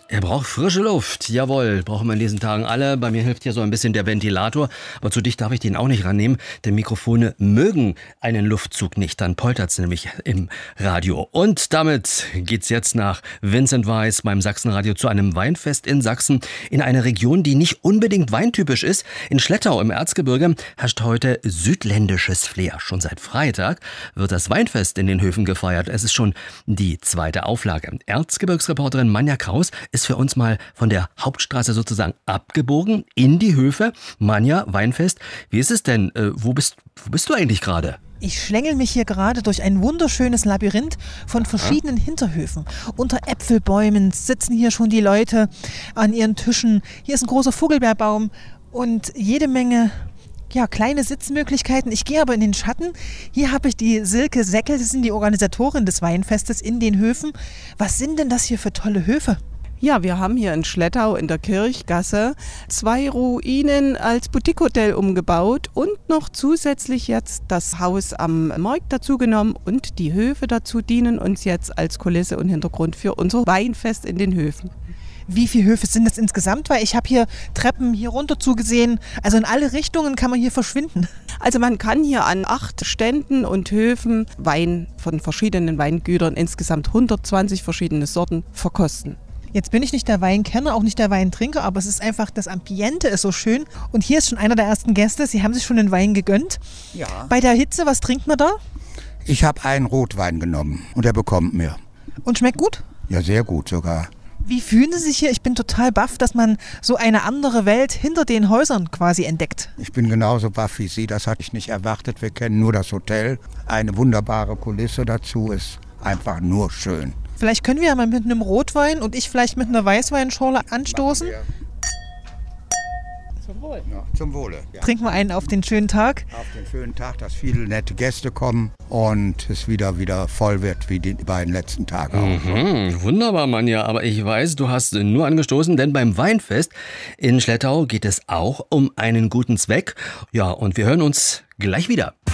Er braucht frische Luft. Jawohl, brauchen wir in diesen Tagen alle. Bei mir hilft ja so ein bisschen der Ventilator. Aber zu dicht darf ich den auch nicht rannehmen, denn Mikrofone mögen einen Luftzug nicht. Dann poltert's nämlich im Radio. Und damit geht's jetzt nach Vincent Weiss beim Sachsenradio zu einem Weinfest in Sachsen. In einer Region, die nicht unbedingt weintypisch ist. In Schlettau im Erzgebirge herrscht heute südländisches Flair. Schon seit Freitag wird das Weinfest in den Höfen gefeiert. Es ist schon die zweite Auflage. Erzgebirgsreporterin Manja Kraus ist für uns mal von der Hauptstraße sozusagen abgebogen in die Höfe. Manja, Weinfest, wie ist es denn? Wo bist du eigentlich gerade? Ich schlängel mich hier gerade durch ein wunderschönes Labyrinth von verschiedenen Hinterhöfen. Unter Äpfelbäumen sitzen hier schon die Leute an ihren Tischen. Hier ist ein großer Vogelbeerbaum und jede Menge kleine Sitzmöglichkeiten. Ich gehe aber in den Schatten. Hier habe ich die Silke Seckel, sie sind die Organisatorin des Weinfestes in den Höfen. Was sind denn das hier für tolle Höfe? Ja, wir haben hier in Schlettau in der Kirchgasse 2 Ruinen als Boutique-Hotel umgebaut und noch zusätzlich jetzt das Haus am Markt dazu genommen und die Höfe dazu dienen uns jetzt als Kulisse und Hintergrund für unser Weinfest in den Höfen. Wie viele Höfe sind das insgesamt? Weil ich habe hier Treppen hier runter zugesehen. Also in alle Richtungen kann man hier verschwinden. Also man kann hier an 8 Ständen und Höfen Wein von verschiedenen Weingütern, insgesamt 120 verschiedene Sorten, verkosten. Jetzt bin ich nicht der Weinkenner, auch nicht der Weintrinker, aber es ist einfach, das Ambiente ist so schön. Und hier ist schon einer der ersten Gäste. Sie haben sich schon den Wein gegönnt. Ja. Bei der Hitze, was trinkt man da? Ich habe einen Rotwein genommen und der bekommt mir. Und schmeckt gut? Ja, sehr gut sogar. Wie fühlen Sie sich hier? Ich bin total baff, dass man so eine andere Welt hinter den Häusern quasi entdeckt. Ich bin genauso baff wie Sie, das hatte ich nicht erwartet. Wir kennen nur das Hotel. Eine wunderbare Kulisse dazu, ist einfach nur schön. Vielleicht können wir ja mal mit einem Rotwein und ich vielleicht mit einer Weißweinschorle anstoßen. Zum Wohl. Ja, zum Wohle. Ja. Trinken wir einen auf den schönen Tag. Auf den schönen Tag, dass viele nette Gäste kommen und es wieder voll wird wie die beiden letzten Tage auch. Wunderbar, Manja. Aber ich weiß, du hast nur angestoßen, denn beim Weinfest in Schlettau geht es auch um einen guten Zweck. Ja, und wir hören uns gleich wieder.